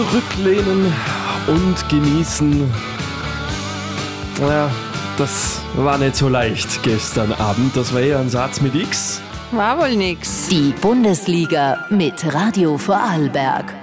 Rücklehnen und genießen. Ja, das war nicht so leicht gestern Abend. Das war ja ein Satz mit X. War wohl nix. Die Bundesliga mit Radio Vorarlberg.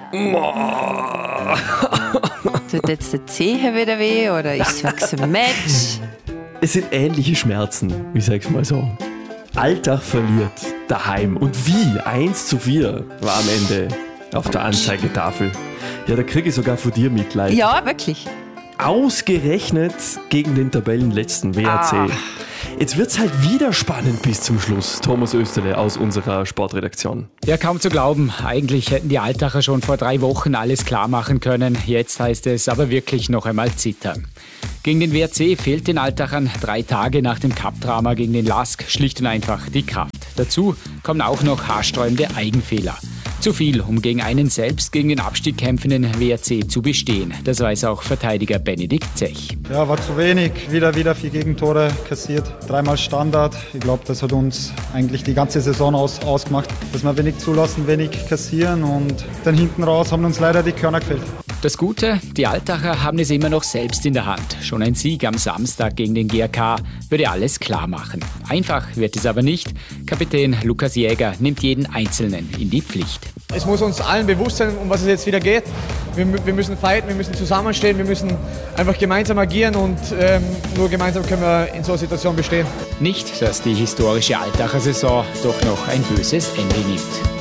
Tut jetzt der Zehe wieder weh oder ist es ein Match? Es sind ähnliche Schmerzen, ich sag's mal so. Alltag verliert daheim. Und wie? 1:4 war am Ende auf der Anzeigetafel. Ja, da kriege ich sogar von dir Mitleid. Ja, wirklich. Ausgerechnet gegen den Tabellenletzten WRC. Jetzt wird's halt wieder spannend bis zum Schluss. Thomas Österle aus unserer Sportredaktion. Ja, kaum zu glauben. Eigentlich hätten die Altacher schon vor 3 Wochen alles klar machen können. Jetzt heißt es aber wirklich noch einmal zittern. Gegen den WRC fehlt den Altachern 3 Tage nach dem Cup-Drama gegen den LASK schlicht und einfach die Kraft. Dazu kommen auch noch haarsträubende Eigenfehler. Zu viel, um gegen einen selbst gegen den Abstieg kämpfenden WRC zu bestehen. Das weiß auch Verteidiger Benedikt Zech. Ja, war zu wenig. Wieder 4 Gegentore kassiert. 3-mal Standard. Ich glaube, das hat uns eigentlich die ganze Saison ausgemacht. Dass wir wenig zulassen, wenig kassieren und dann hinten raus haben uns leider die Körner gefehlt. Das Gute, die Altacher haben es immer noch selbst in der Hand. Schon ein Sieg am Samstag gegen den GRK würde alles klar machen. Einfach wird es aber nicht. Kapitän Lukas Jäger nimmt jeden Einzelnen in die Pflicht. Es muss uns allen bewusst sein, um was es jetzt wieder geht. Wir müssen fighten, wir müssen zusammenstehen, wir müssen einfach gemeinsam agieren und nur gemeinsam können wir in so einer Situation bestehen. Nicht, dass die historische Altacher Saison doch noch ein böses Ende nimmt.